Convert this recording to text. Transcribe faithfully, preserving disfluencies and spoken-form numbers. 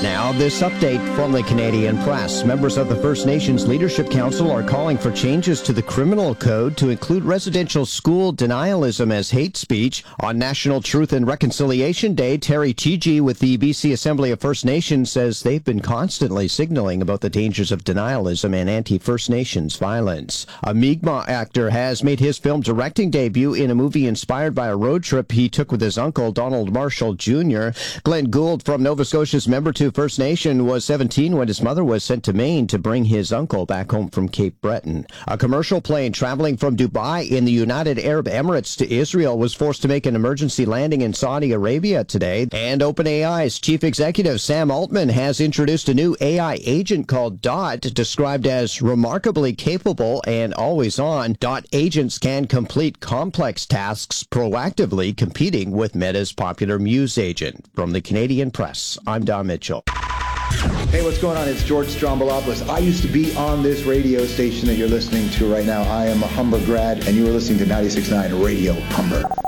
Now, this update from the Canadian Press. Members of the First Nations Leadership Council are calling for changes to the criminal code to include residential school denialism as hate speech. On National Truth and Reconciliation Day, Terry Chigi with the B C Assembly of First Nations says they've been constantly signaling about the dangers of denialism and anti-First Nations violence. A Mi'kmaq actor has made his film directing debut in a movie inspired by a road trip he took with his uncle, Donald Marshall Junior Glenn Gould from Nova Scotia's Member two First Nation was seventeen when his mother was sent to Maine to bring his uncle back home from Cape Breton. A commercial plane traveling from Dubai in the United Arab Emirates to Israel was forced to make an emergency landing in Saudi Arabia today. And OpenAI's chief executive Sam Altman has introduced a new A I agent called Dot, described as remarkably capable and always on. Dot agents can complete complex tasks proactively, competing with Meta's popular Muse agent. From the Canadian Press, I'm Don Mitchell. Hey, what's going on? It's George Strombolopoulos. I used to be on this radio station that you're listening to right now. I am a Humber grad, and you are listening to ninety-six point nine Radio Humber.